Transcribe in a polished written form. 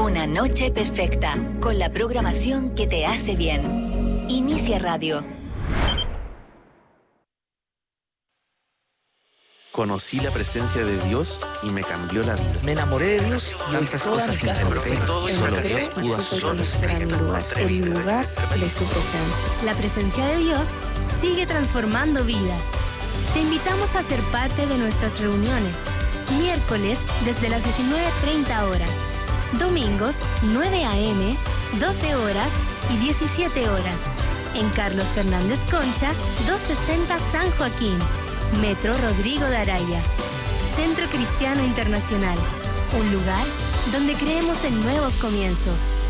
Una noche perfecta, con la programación que te hace bien. Inicia Radio. Conocí la presencia de Dios y me cambió la vida. Me enamoré de Dios y hoy toda mi casa lo sé. Todo solo Dios pudo hacer. El lugar de su presencia. La presencia de Dios sigue transformando vidas. Te invitamos a ser parte de nuestras reuniones. Miércoles desde las 19:30 horas. Domingos 9 a.m., 12 horas y 17 horas. En Carlos Fernández Concha, 260 San Joaquín. Metro Rodrigo de Araya. Centro Cristiano Internacional. Un lugar donde creemos en nuevos comienzos.